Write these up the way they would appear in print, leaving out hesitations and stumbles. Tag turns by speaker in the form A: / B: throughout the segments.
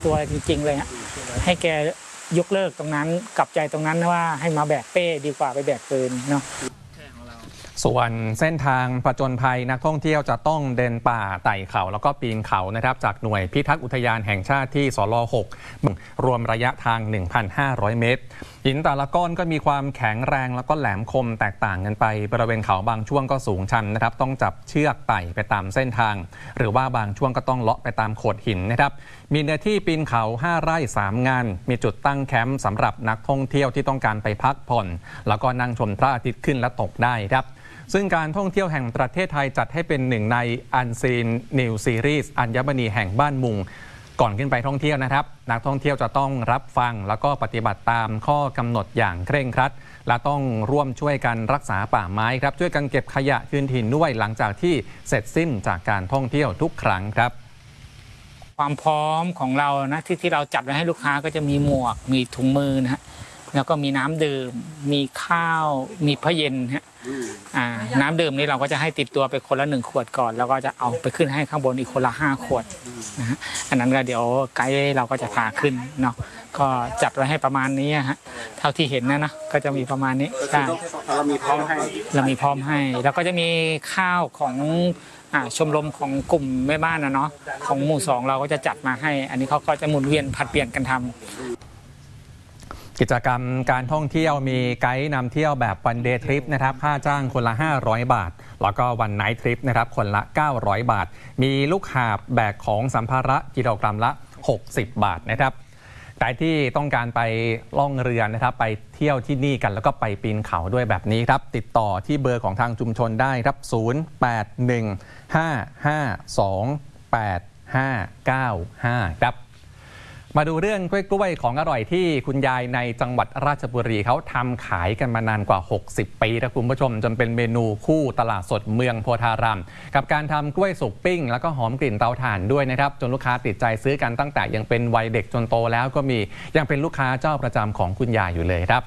A: ตัวจริงๆเลยฮะให้แกยกเลิกตรงนั้นกลับใจตรงนั้นว่าให้มาแบกเป้ดีกว่าไปแบกปืนเนาะ
B: ส่วนเส้นทางผจญภัยนักท่องเที่ยวจะต้องเดินป่าไต่เขาแล้วก็ปีนเขานะครับจากหน่วยพิทักษ์อุทยานแห่งชาติที่สล6รวมระยะทาง 1,500 เมตรหินแต่ละก้อนก็มีความแข็งแรงแล้วก็แหลมคมแตกต่างกันไปบริเวณเขาบางช่วงก็สูงชันนะครับต้องจับเชือกไต่ไปตามเส้นทางหรือว่าบางช่วงก็ต้องเลาะไปตามโขดหินนะครับมีเนื้อที่ปีนเขา5 ไร่ 3 งานมีจุดตั้งแคมป์สำหรับนักท่องเที่ยวที่ต้องการไปพักผ่อนแล้วก็นั่งชมพระอาทิตย์ขึ้นและตกได้ครับซึ่งการท่องเที่ยวแห่งประเทศไทยจัดให้เป็นหนึ่งใน Unseen New Series อัญมณีแห่งบ้านมุงก่อนขึ้นไปท่องเที่ยวนะครับนักท่องเที่ยวจะต้องรับฟังแล้วก็ปฏิบัติตามข้อกำหนดอย่างเคร่งครัดและต้องร่วมช่วยกันรักษาป่าไม้ครับช่วยกันเก็บขยะคืนถิ่นด้วยหลังจากที่เสร็จสิ้นจากการท่องเที่ยวทุกครั้งครับ
A: ความพร้อมของเรานะที่เราจัดไว้ให้ลูกค้าก็จะมีหมวกมีถุงมือนะฮะแล้วก็มีน้ำดื่มมีข้าวมีผ้าเย็นฮะน้ำดื่มนี่เราก็จะให้ติดตัวไปคนละ1 ขวดก่อนแล้วก็จะเอาไปขึ้นให้ข้างบนอีกคนละ5 ขวดนะฮะอันนั้นก็เดี๋ยวไกด์เราก็จะพาขึ้นเนาะก็จัดไว้ให้ประมาณนี้ฮะเท่าที่เห็นนะก็จะมีประมาณนี้ใช่
C: เรามีพร้อมให้
A: แล้วก็จะมีข้าวของชมรมของกลุ่มแม่บ้านนะเนาะของหมู่2เราก็จะจัดมาให้อันนี้เขาก็จะหมุนเวียนผัดเปลี่ยนกันทำ
B: กิจกรรมการท่องเที่ยวมีไกด์นำเที่ยวแบบวันเดย์ทริปนะครับค่าจ้างคนละ500 บาทแล้วก็วันไนท์ทริปนะครับคนละ900 บาทมีลูกหาบแบกของสัมภาระกิโลกรัมละ60 บาทนะครับใครที่ต้องการไปล่องเรือนะครับไปเที่ยวที่นี่กันแล้วก็ไปปีนเขาด้วยแบบนี้ครับติดต่อที่เบอร์ของทางชุมชนได้ครับ0815528595ครับมาดูเรื่องกล้วยของอร่อยที่คุณยายในจังหวัดราชบุรีเขาทำขายกันมานานกว่า60 ปีนะคุณผู้ชมจนเป็นเมนูคู่ตลาดสดเมืองโพธารามกับการทำกล้วยสุกปิ้งแล้วก็หอมกลิ่นเตาถ่านด้วยนะครับจนลูกค้าติดใจซื้อกันตั้งแต่ยังเป็นวัยเด็กจนโตแล้วก็มียังเป็นลูกค้าเจ้าประจำของคุณยายอยู่เลยครับ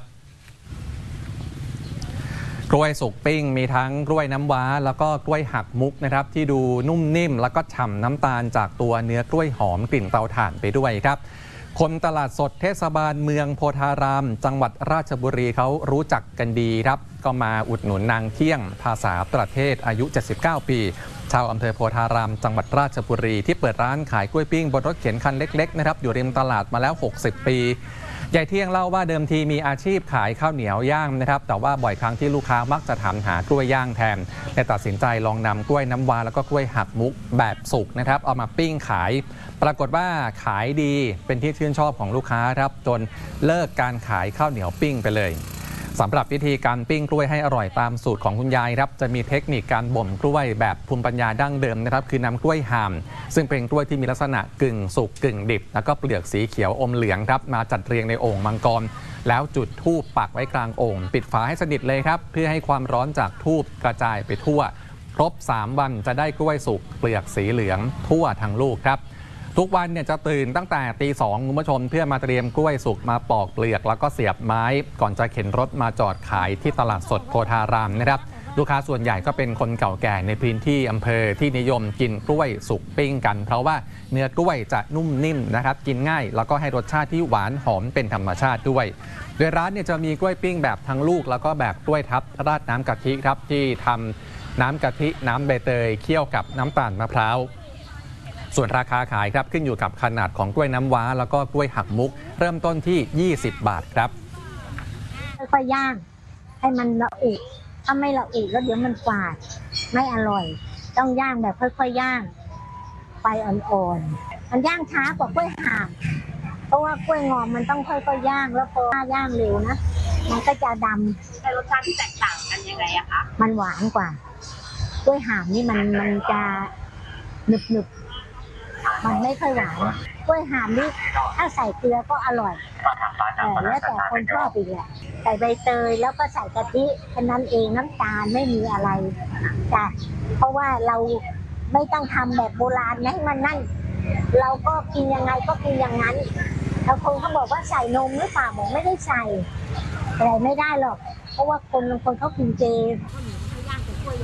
B: กล้วยสุกปิ้งมีทั้งกล้วยน้ำว้าแล้วก็กล้วยหักมุกนะครับที่ดูนุ่มนิ่มแล้วก็ฉ่ำน้ำตาลจากตัวเนื้อกล้วยหอมกลิ่นเตาถ่านไปด้วยครับคนตลาดสดเทศบาลเมืองโพธารามจังหวัดราชบุรีเขารู้จักกันดีครับก็มาอุดหนุนนางเที่ยงภาษาประเทศอายุ79 ปีชาวอำเภอโพธารามจังหวัดราชบุรีที่เปิดร้านขายกล้วยปิ้งบนรถเข็นคันเล็กๆนะครับอยู่ริมตลาดมาแล้ว60 ปียายเที่ยงเล่าว่าเดิมทีมีอาชีพขายข้าวเหนียวย่างนะครับแต่ว่าบ่อยครั้งที่ลูกค้ามักจะถามหากล้วยย่างแทนและตัดสินใจลองนำกล้วยน้ำว้าแล้วก็กล้วยหักมุกแบบสุกนะครับเอามาปิ้งขายปรากฏว่าขายดีเป็นที่ชื่นชอบของลูกค้าครับจนเลิกการขายข้าวเหนียวปิ้งไปเลยสำหรับวิธีการปิ้งกล้วยให้อร่อยตามสูตรของคุณยายครับจะมีเทคนิคการบ่มกล้วยแบบภูมิปัญญาดั้งเดิมนะครับคือนำกล้วยห่ามซึ่งเป็นกล้วยที่มีลักษณะกึ่งสุกกึ่งดิบแล้วก็เปลือกสีเขียวอมเหลืองครับมาจัดเรียงในโอ่งมังกรแล้วจุดธูปปักไว้กลางโอ่งปิดฝาให้สนิทเลยครับเพื่อให้ความร้อนจากธูปกระจายไปทั่วครบ3 วันจะได้กล้วยสุกเปลือกสีเหลืองทั่วทั้งลูกครับทุกวันเนี่ยจะตื่นตั้งแต่ตี 2คุณผู้ชมเพื่อมาเตรียมกล้วยสุกมาปอกเปลือกแล้วก็เสียบไม้ก่อนจะเข็นรถมาจอดขายที่ตลาดสดโพธารามนะครับลูกค้าส่วนใหญ่ก็เป็นคนเก่าแก่ในพื้นที่อำเภอที่นิยมกินกล้วยสุกปิ้งกันเพราะว่าเนื้อกล้วยจะนุ่มนิ่มนะครับกินง่ายแล้วก็ให้รสชาติที่หวานหอมเป็นธรรมชาติด้วยโดยร้านเนี่ยจะมีกล้วยปิ้งแบบทั้งลูกแล้วก็แบบกล้วยทับราดน้ำกะทิครับที่ทำน้ำกะทิน้ำใบเตยเคี่ยวกับน้ำตาลมะพร้าวส่วนราคาขายครับขึ้นอยู่กับขนาดของกล้วยน้ำว้าแล้วก็กล้วยหักมุกเริ่มต้นที่20 บาทครับ
D: ค่อยๆย่างให้มันละเอียดถ้าไม่ละเอียดแล้วเดี๋ยวมันฝาดไม่อร่อยต้องย่างแบบค่อยๆย่างไฟอ่อนๆมันย่างช้ากว่ากล้วยห่ามเพราะว่ากล้วยงอมมันต้องค่อยๆย่างแล้วพอย่างเร็วนะมันก็จะดำ
E: แต่รสชาติที่แตกต่างกันยังไงอะคะ
D: มันหวานกว่ากล้วยห่ามนี่มันจะหนึบมันไม่ค่อยหวานกล้วยห่ามนี่ถ้าใส่เกลือก็อร่อยแล้วแต่คนชอบอีกแหละใส่ใบเตยแล้วก็ใส่กะทิแค่นั้นเองน้ำตาลไม่มีอะไรจ้ะเพราะว่าเราไม่ต้องทำแบบโบราณให้มันนั่นเราก็กินยังไงก็กินอย่างนั้นแล้วคนเขาบอกว่าใส่นมหรือเปล่าบอกไม่ได้ใส่อะไรไม่ได้หรอกเพราะว่าคนบางคนเขากินเจเขาย่างแต่กล้วยอย่างเดียว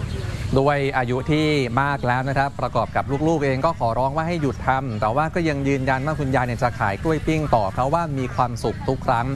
B: ด้วยอายุที่มากแล้วนะครับ ประกอบกับลูกๆเองก็ขอร้องว่าให้หยุดทำแต่ว่าก็ยังยืนยันว่าคุณยายจะขายกล้วยปิ้งต่อเพราะว่ามีความสุขทุกครั้ง